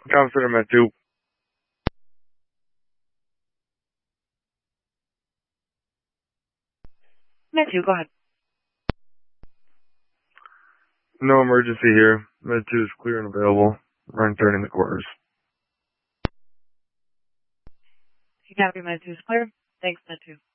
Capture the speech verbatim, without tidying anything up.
Consider Med two. Med two, go ahead. No emergency here. Med two is clear and available. We're returning the quarters. You copy, Med two is clear. Thanks, Med two.